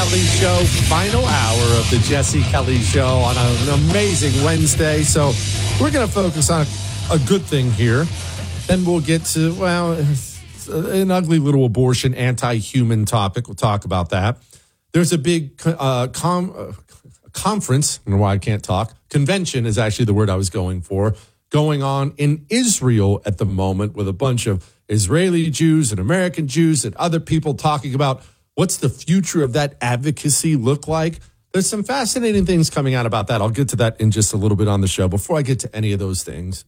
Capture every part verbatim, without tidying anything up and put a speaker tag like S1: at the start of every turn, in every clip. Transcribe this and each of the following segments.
S1: Kelly Show, final hour of the Jesse Kelly Show on an amazing Wednesday. So we're going to focus on a good thing here. Then we'll get to, well, an ugly little abortion, anti-human topic. We'll talk about that. There's a big uh, com- uh, conference, I don't know why I can't talk. Convention is actually the word I was going for, going on in Israel at the moment with a bunch of Israeli Jews and American Jews and other people talking about what's the future of that advocacy look like. There's some fascinating things coming out about that. I'll get to that in just a little bit on the show. Before I get to any of those things,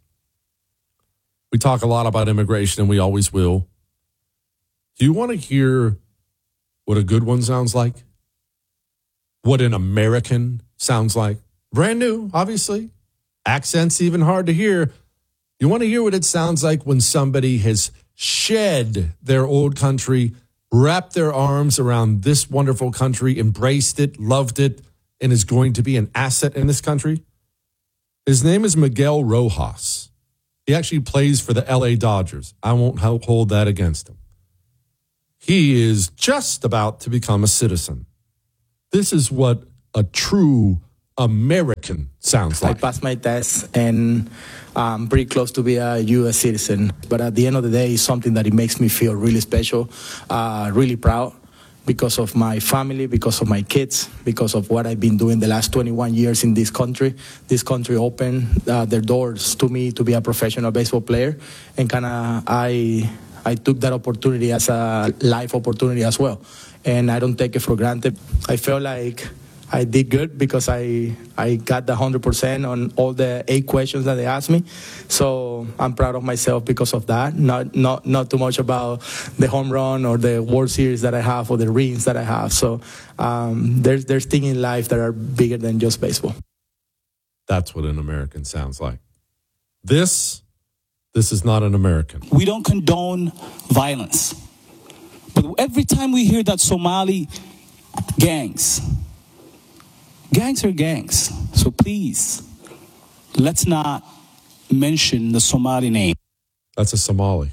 S1: we talk a lot about immigration, and we always will. Do you want to hear what a good one sounds like? What an American sounds like? Brand new, obviously. Accents even hard to hear. You want to hear what it sounds like when somebody has shed their old country, wrapped their arms around this wonderful country, embraced it, loved it, and is going to be an asset in this country? His name is Miguel Rojas. He actually plays for the L A Dodgers. I won't hold that against him. He is just about to become a citizen. This is what a true American sounds like.
S2: I passed my test and I'm pretty close to be a U S citizen. But at the end of the day, it's something that it makes me feel really special, uh, really proud because of my family, because of my kids, because of what I've been doing the last twenty-one years in this country. This country opened uh, their doors to me to be a professional baseball player, and kind of I I took that opportunity as a life opportunity as well, and I don't take it for granted. I feel like I did good because I I got the one hundred percent on all the eight questions that they asked me. So I'm proud of myself because of that. Not not not too much about the home run or the World Series that I have or the rings that I have. So um, there's there's things in life that are bigger than just baseball.
S1: That's what an American sounds like. This, this is not an American.
S3: We don't condone violence. But every time we hear that Somali gangs, gangs are gangs. So please, let's not mention the Somali name.
S1: That's a Somali.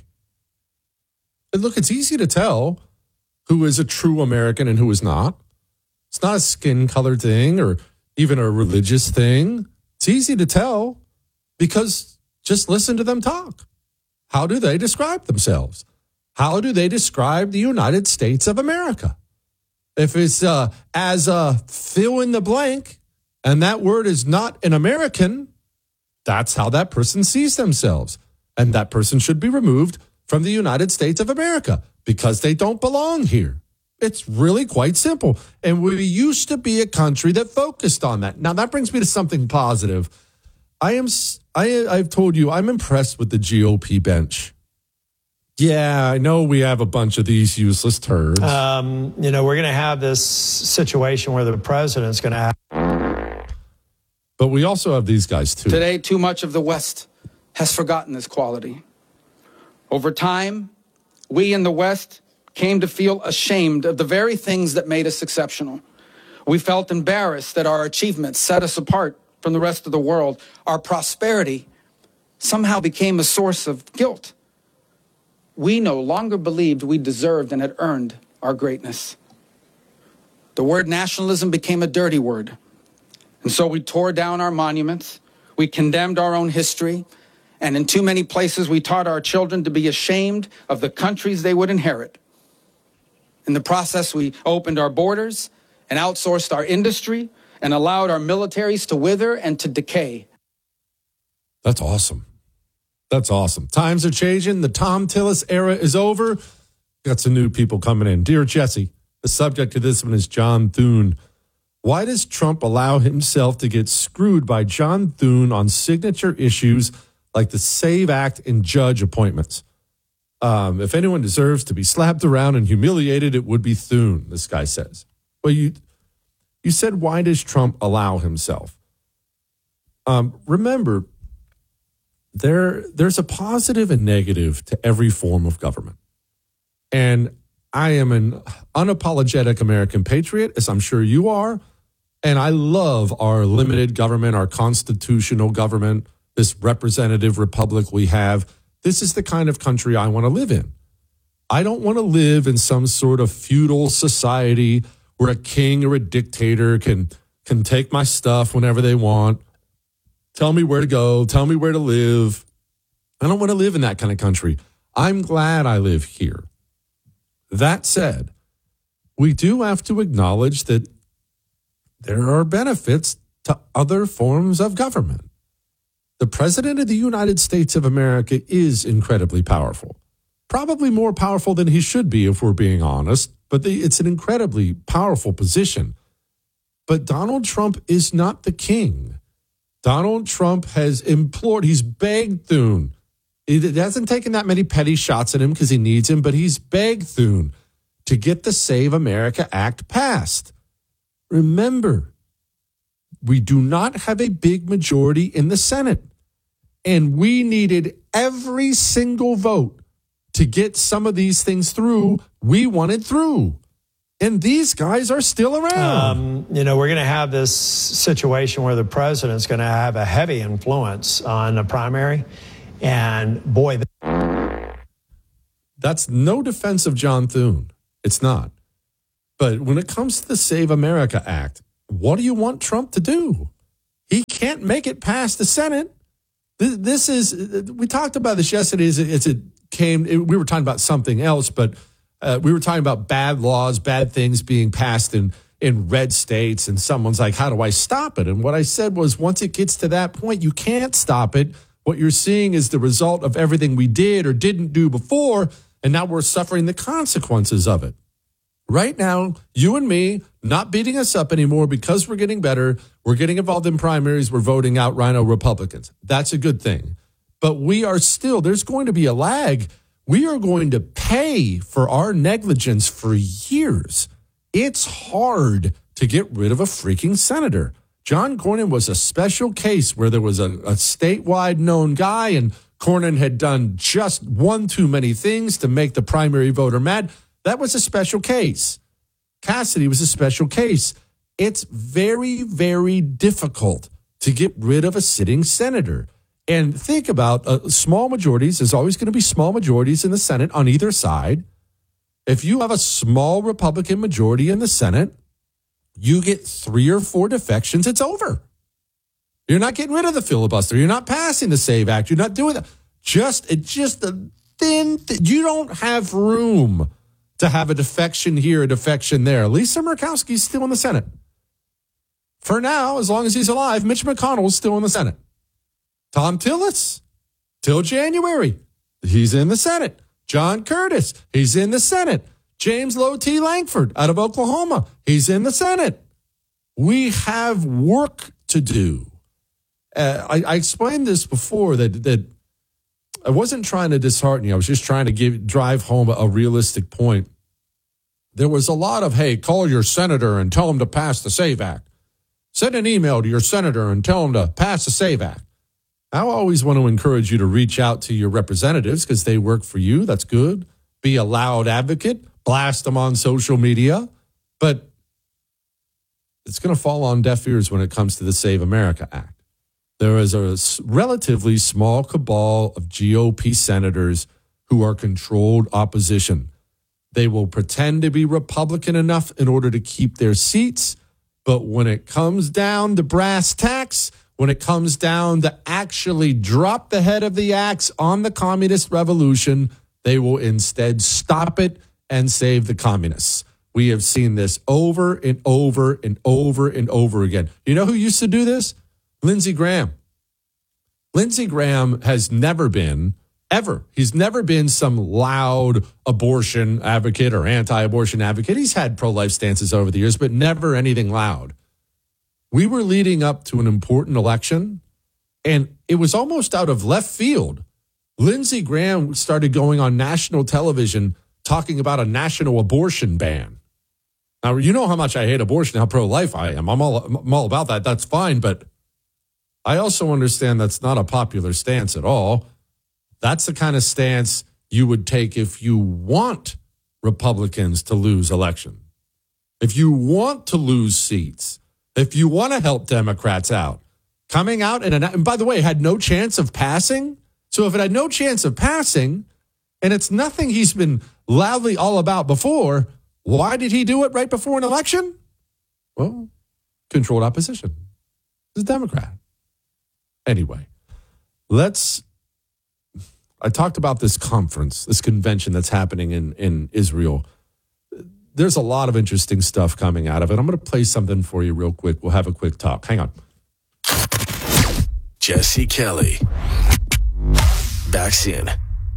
S1: And look, it's easy to tell who is a true American and who is not. It's not a skin color thing or even a religious thing. It's easy to tell because just listen to them talk. How do they describe themselves? How do they describe the United States of America? If it's uh, as a fill in the blank, and that word is not an American, that's how that person sees themselves. And that person should be removed from the United States of America because they don't belong here. It's really quite simple. And we used to be a country that focused on that. Now, that brings me to something positive. I am, I, I've told you, I'm impressed with the G O P bench. Yeah, I know we have a bunch of these useless turds.
S4: Um, you know, we're going to have this situation where the president's going to have.
S1: But we also have these guys, too.
S5: Today, too much of the West has forgotten this quality. Over time, we in the West came to feel ashamed of the very things that made us exceptional. We felt embarrassed that our achievements set us apart from the rest of the world. Our prosperity somehow became a source of guilt. We no longer believed we deserved and had earned our greatness. The word nationalism became a dirty word. And so we tore down our monuments, we condemned our own history, and in too many places we taught our children to be ashamed of the countries they would inherit. In the process, we opened our borders and outsourced our industry and allowed our militaries to wither and to decay.
S1: That's awesome. That's awesome. Times are changing. The Thom Tillis era is over. Got some new people coming in. Dear Jesse, the subject of this one is John Thune. Why does Trump allow himself to get screwed by John Thune on signature issues like the SAVE Act and judge appointments? Um, if anyone deserves to be slapped around and humiliated, it would be Thune, this guy says. Well, you you said, why does Trump allow himself? Um, remember, There, there's a positive and negative to every form of government. And I am an unapologetic American patriot, as I'm sure you are. And I love our limited government, our constitutional government, this representative republic we have. This is the kind of country I want to live in. I don't want to live in some sort of feudal society where a king or a dictator can can take my stuff whenever they want, tell me where to go, tell me where to live. I don't want to live in that kind of country. I'm glad I live here. That said, we do have to acknowledge that there are benefits to other forms of government. The President of the United States of America is incredibly powerful, probably more powerful than he should be if we're being honest, but the, it's an incredibly powerful position. But Donald Trump is not the king. Donald Trump has implored, he's begged Thune. It hasn't taken that many petty shots at him because he needs him, but he's begged Thune to get the Save America Act passed. Remember, we do not have a big majority in the Senate, and we needed every single vote to get some of these things through. We wanted through, and these guys are still around.
S4: Um, you know, we're going to have this situation where the president's going to have a heavy influence on the primary. And boy,
S1: that's no defense of John Thune. It's not. But when it comes to the Save America Act, what do you want Trump to do? He can't make it past the Senate. This is, we talked about this yesterday as it came, we were talking about something else, but uh, we were talking about bad laws, bad things being passed in, in red states. And someone's like, how do I stop it? And what I said was, once it gets to that point, you can't stop it. What you're seeing is the result of everything we did or didn't do before, and now we're suffering the consequences of it. Right now, you and me, not beating us up anymore because we're getting better. We're getting involved in primaries. We're voting out Rhino Republicans. That's a good thing. But we are still, there's going to be a lag. We are going to pay for our negligence for years. It's hard to get rid of a freaking senator. John Cornyn was a special case where there was a, a statewide known guy, and Cornyn had done just one too many things to make the primary voter mad. That was a special case. Cassidy was a special case. It's very, very difficult to get rid of a sitting senator. And think about uh, small majorities. There's always going to be small majorities in the Senate on either side. If you have a small Republican majority in the Senate, you get three or four defections, it's over. You're not getting rid of the filibuster. You're not passing the SAVE Act. You're not doing that. Just, it's just a thin, th- you don't have room to have a defection here, a defection there. Lisa Murkowski's still in the Senate. For now, as long as he's alive, Mitch McConnell is still in the Senate. Tom Tillis, till January, he's in the Senate. John Curtis, he's in the Senate. James Low T. Langford out of Oklahoma, he's in the Senate. We have work to do. Uh, I, I explained this before that that I wasn't trying to dishearten you. I was just trying to give drive home a, a realistic point. There was a lot of, hey, call your senator and tell him to pass the SAVE Act. Send an email to your senator and tell him to pass the SAVE Act. I always want to encourage you to reach out to your representatives because they work for you. That's good. Be a loud advocate. Blast them on social media. But it's going to fall on deaf ears when it comes to the Save America Act. There is a relatively small cabal of G O P senators who are controlled opposition. They will pretend to be Republican enough in order to keep their seats. But when it comes down to brass tacks, when it comes down to actually drop the head of the axe on the communist revolution, they will instead stop it and save the communists. We have seen this over and over and over and over again. You know who used to do this? Lindsey Graham. Lindsey Graham has never been, ever, he's never been some loud abortion advocate or anti-abortion advocate. He's had pro-life stances over the years, but never anything loud. We were leading up to an important election, and it was almost out of left field. Lindsey Graham started going on national television talking about a national abortion ban. Now, you know how much I hate abortion, how pro-life I am. I'm all, I'm all about that. That's fine, but I also understand that's not a popular stance at all. That's the kind of stance you would take if you want Republicans to lose election. If you want to lose seats, if you want to help Democrats out, coming out and, and by the way, had no chance of passing. So if it had no chance of passing, and it's nothing he's been loudly all about before, Why did he do it right before an election? Well, controlled opposition. He's a Democrat. Anyway, let's... I talked about this conference, this convention that's happening in, in Israel. There's a lot of interesting stuff coming out of it. I'm going to play something for you real quick. We'll have a quick talk. Hang on.
S6: Jesse Kelly. Back soon.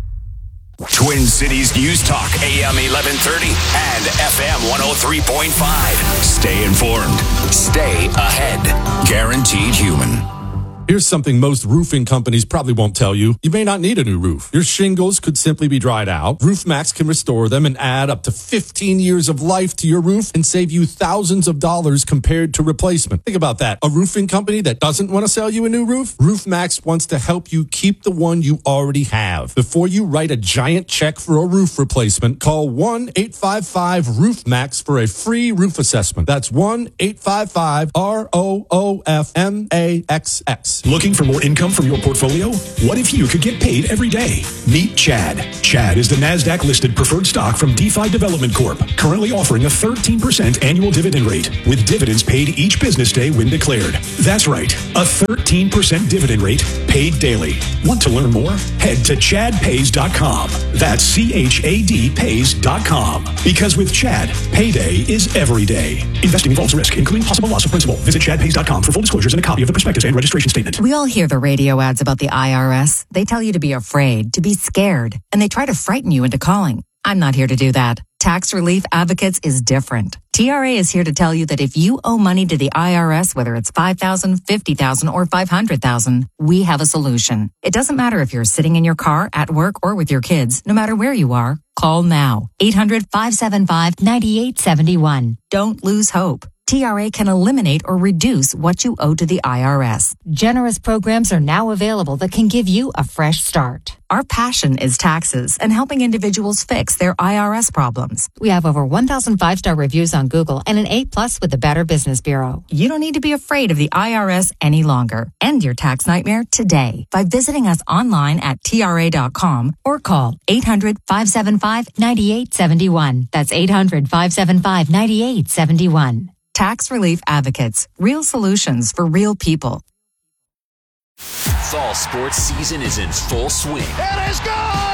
S6: Twin Cities News Talk, A M eleven thirty and F M one oh three point five. Stay informed. Stay ahead. Guaranteed Human.
S1: Here's something most roofing companies probably won't tell you. You may not need a new roof. Your shingles could simply be dried out. RoofMax can restore them and add up to fifteen years of life to your roof and save you thousands of dollars compared to replacement. Think about that. A roofing company that doesn't want to sell you a new roof? RoofMax wants to help you keep the one you already have. Before you write a giant check for a roof replacement, call one eight five five roof max for a free roof assessment. That's one eight five five R O O F M A X X.
S7: Looking for more income from your portfolio? What if you could get paid every day? Meet Chad. Chad is the NASDAQ-listed preferred stock from DeFi Development Corp, currently offering a thirteen percent annual dividend rate, with dividends paid each business day when declared. That's right, a thirteen percent dividend rate paid daily. Want to learn more? Head to chad pays dot com. That's C H A D pays dot com. Because with Chad, payday is every day. Investing involves risk, including possible loss of principal. Visit chad pays dot com for full disclosures and a copy of the prospectus and registration statement.
S8: We all hear the radio ads about the I R S. They tell you to be afraid, to be scared, and they try to frighten you into calling. I'm not here to do that. Tax Relief Advocates is different. T R A is here to tell you that if you owe money to the I R S, whether it's five thousand dollars, fifty thousand dollars, or five hundred thousand dollars, we have a solution. It doesn't matter if you're sitting in your car, at work, or with your kids. No matter where you are, call now. eight hundred, five seven five, nine eight seven one. Don't lose hope. T R A can eliminate or reduce what you owe to the I R S. Generous programs are now available that can give you a fresh start. Our passion is taxes and helping individuals fix their I R S problems. We have over one thousand five-star reviews on Google and an A plus with the Better Business Bureau. You don't need to be afraid of the I R S any longer. End your tax nightmare today by visiting us online at T R A dot com or call eight hundred, five seven five, nine eight seven one. That's eight hundred, five seven five, nine eight seven one. Tax Relief Advocates. Real solutions for real people.
S9: Fall sports season is in full swing.
S10: It is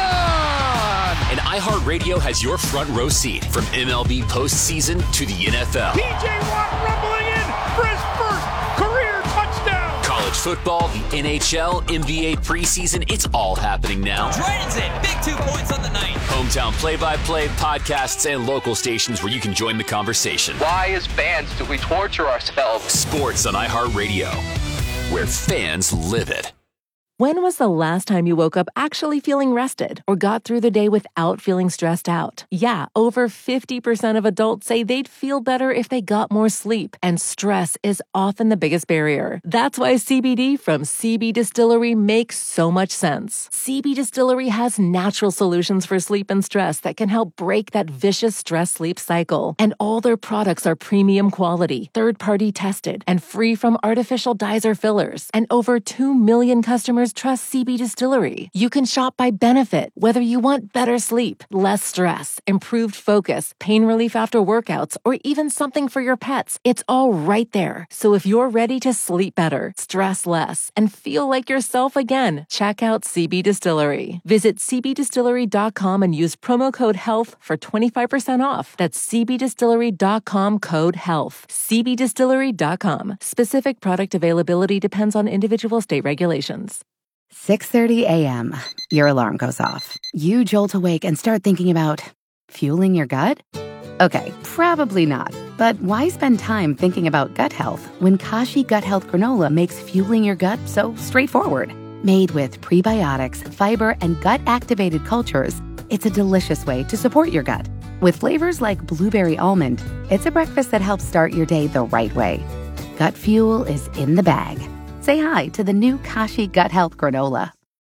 S10: gone!
S9: And iHeartRadio has your front row seat from M L B postseason to the N F L.
S10: P J Watt rumbling in for his first career touchdown.
S9: College football, the N H L, N B A preseason, it's all happening now.
S11: Dragons in, big two points on the night.
S9: Hometown play-by-play, podcasts, and local stations where you can join the conversation.
S12: Why, as fans, do we torture ourselves?
S9: Sports on iHeartRadio, where fans live it.
S13: When was the last time you woke up actually feeling rested or got through the day without feeling stressed out? Yeah, over fifty percent of adults say they'd feel better if they got more sleep, and stress is often the biggest barrier. That's why C B D from C B Distillery makes so much sense. C B Distillery has natural solutions for sleep and stress that can help break that vicious stress-sleep cycle. And all their products are premium quality, third-party tested, and free from artificial dyes or fillers. And over two million customers trust C B Distillery. You can shop by benefit, whether you want better sleep, less stress, improved focus, pain relief after workouts, or even something for your pets. It's all right there. So if you're ready to sleep better, stress less, and feel like yourself again, check out C B Distillery. Visit c b distillery dot com and use promo code HEALTH for twenty-five percent off. That's c b distillery dot com code HEALTH. c b distillery dot com. Specific product availability depends on individual state regulations.
S14: six thirty a.m. Your alarm goes off. You jolt awake and start thinking about fueling your gut? Okay, probably not. But why spend time thinking about gut health when Kashi Gut Health Granola makes fueling your gut so straightforward? Made with prebiotics, fiber, and gut-activated cultures, it's a delicious way to support your gut. With flavors like blueberry almond, it's a breakfast that helps start your day the right way. Gut fuel is in the bag. Say hi to the new Kashi Gut Health Granola.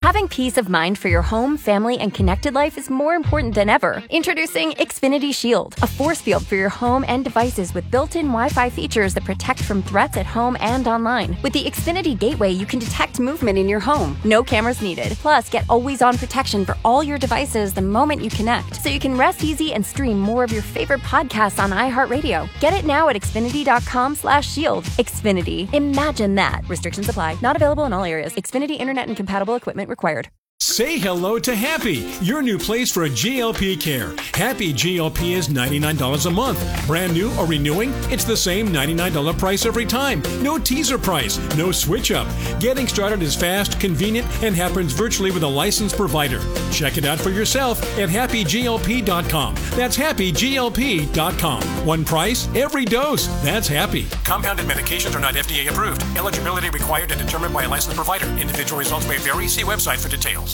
S15: Having peace of mind for your home, family, and connected life is more important than ever. Introducing Xfinity Shield, a force field for your home and devices with built-in Wi-Fi features that protect from threats at home and online. With the Xfinity Gateway, you can detect movement in your home. No cameras needed. Plus, get always-on protection for all your devices the moment you connect, so you can rest easy and stream more of your favorite podcasts on iHeartRadio. Get it now at Xfinity.com slash shield. Xfinity. Imagine that. Restrictions apply. Not available in all areas. Xfinity Internet and compatible equipment required.
S7: Say hello to Happy, your new place for G L P care. Happy G L P is ninety-nine dollars a month. Brand new or renewing, it's the same ninety-nine dollars price every time. No teaser price, no switch up. Getting started is fast, convenient, and happens virtually with a licensed provider. Check it out for yourself at happy G L P dot com. That's happy G L P dot com. One price, every dose. That's Happy. Compounded medications are not F D A approved. Eligibility required and determined by a licensed provider. Individual results may vary. See website for details.